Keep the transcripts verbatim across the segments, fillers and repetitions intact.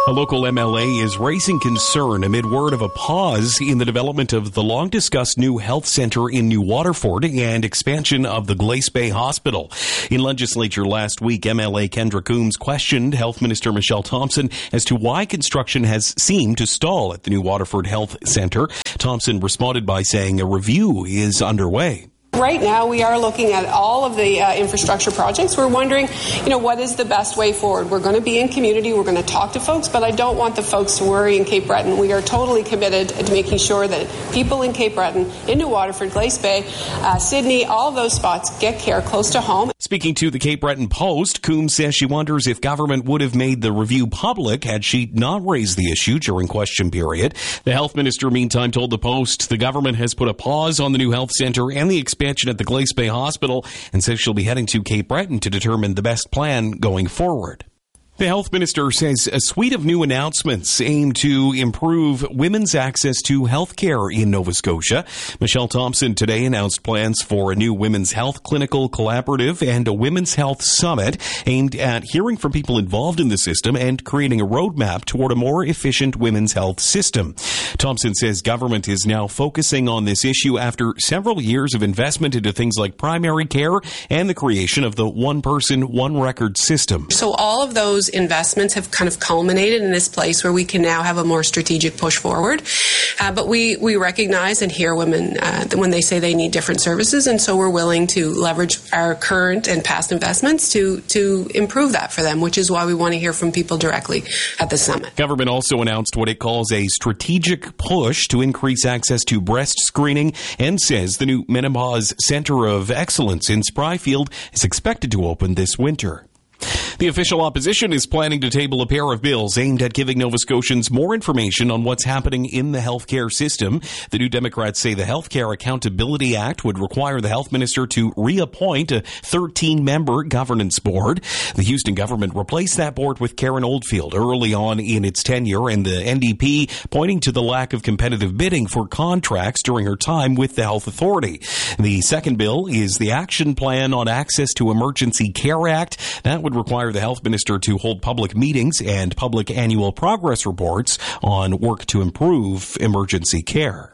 A local M L A is raising concern amid word of a pause in the development of the long-discussed new health centre in New Waterford and expansion of the Glace Bay Hospital. In legislature last week, M L A Kendra Coombs questioned Health Minister Michelle Thompson as to why construction has seemed to stall at the New Waterford Health Centre. Thompson responded by saying a review is underway. Right now, we are looking at all of the uh, infrastructure projects. We're wondering, you know, what is the best way forward? We're going to be in community. We're going to talk to folks, but I don't want the folks to worry in Cape Breton. We are totally committed to making sure that people in Cape Breton, in New Waterford, Glace Bay, uh, Sydney, all of those spots get care close to home. Speaking to the Cape Breton Post, Coombs says she wonders if government would have made the review public had she not raised the issue during question period. The health minister, meantime, told the Post the government has put a pause on the new health centre and the expansion at the Glace Bay Hospital and says she'll be heading to Cape Breton to determine the best plan going forward. The health minister says a suite of new announcements aim to improve women's access to health care in Nova Scotia. Michelle Thompson today announced plans for a new women's health clinical collaborative and a women's health summit aimed at hearing from people involved in the system and creating a roadmap toward a more efficient women's health system. Thompson says government is now focusing on this issue after several years of investment into things like primary care and the creation of the one person, one record system. So all of those investments have kind of culminated in this place where we can now have a more strategic push forward. Uh, but we, we recognize and hear women uh, when they say they need different services, and so we're willing to leverage our current and past investments to, to improve that for them, which is why we want to hear from people directly at the summit. Government also announced what it calls a strategic push to increase access to breast screening and says the new Menopause Centre of Excellence in Spryfield is expected to open this winter. The official opposition is planning to table a pair of bills aimed at giving Nova Scotians more information on what's happening in the healthcare system. The New Democrats say the Healthcare Accountability Act would require the health minister to reappoint a thirteen-member governance board. The Houston government replaced that board with Karen Oldfield early on in its tenure, and the N D P pointing to the lack of competitive bidding for contracts during her time with the health authority. The second bill is the Action Plan on Access to Emergency Care Act. That would require the health minister to hold public meetings and public annual progress reports on work to improve emergency care.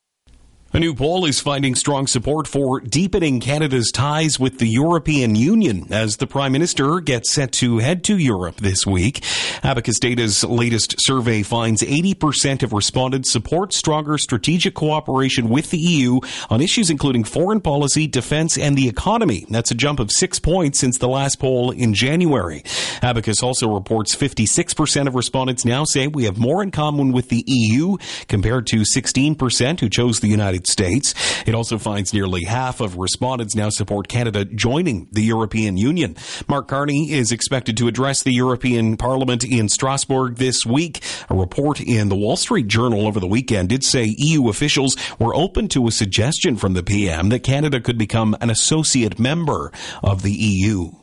A new poll is finding strong support for deepening Canada's ties with the European Union as the Prime Minister gets set to head to Europe this week. Abacus Data's latest survey finds eighty percent of respondents support stronger strategic cooperation with the E U on issues including foreign policy, defense, and the economy. That's a jump of six points since the last poll in January. Abacus also reports fifty-six percent of respondents now say we have more in common with the E U compared to sixteen percent who chose the United States. It also finds nearly half of respondents now support Canada joining the European Union. Mark Carney is expected to address the European Parliament in Strasbourg this week. A report in the Wall Street Journal over the weekend did say E U officials were open to a suggestion from the P M that Canada could become an associate member of the E U.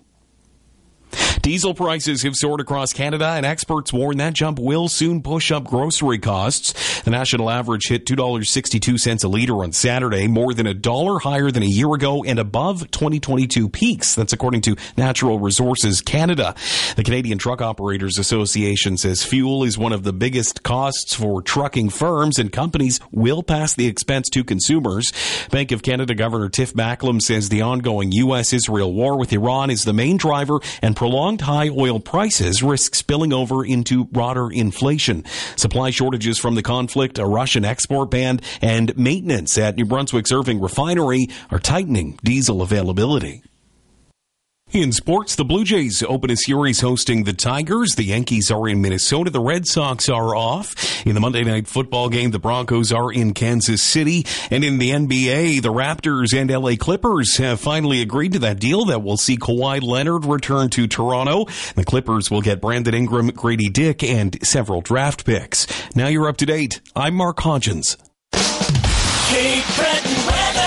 Diesel prices have soared across Canada, and experts warn that jump will soon push up grocery costs. The national average hit two dollars and sixty-two cents a litre on Saturday, more than a dollar higher than a year ago and above twenty twenty-two peaks. That's according to Natural Resources Canada. The Canadian Truck Operators Association says fuel is one of the biggest costs for trucking firms, and companies will pass the expense to consumers. Bank of Canada Governor Tiff Macklem says the ongoing U S Israel war with Iran is the main driver, and prolonged high oil prices risk spilling over into broader inflation. Supply shortages from the conflict, a Russian export ban, and maintenance at New Brunswick's Irving Refinery are tightening diesel availability. In sports, the Blue Jays open a series hosting the Tigers. The Yankees are in Minnesota. The Red Sox are off. In the Monday Night Football game, the Broncos are in Kansas City. And in the N B A, the Raptors and L A Clippers have finally agreed to that deal that will see Kawhi Leonard return to Toronto. The Clippers will get Brandon Ingram, Grady Dick, and several draft picks. Now you're up to date. I'm Mark Hodgins. Cape Breton weather.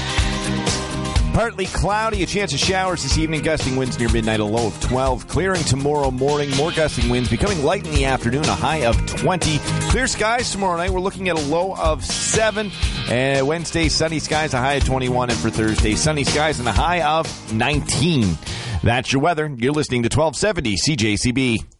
Partly cloudy, a chance of showers this evening, gusting winds near midnight, a low of twelve. Clearing tomorrow morning, more gusting winds becoming light in the afternoon, a high of twenty. Clear skies tomorrow night, we're looking at a low of seven. And Wednesday, sunny skies, a high of twenty-one. And for Thursday, sunny skies and a high of nineteen. That's your weather. You're listening to twelve seventy C J C B.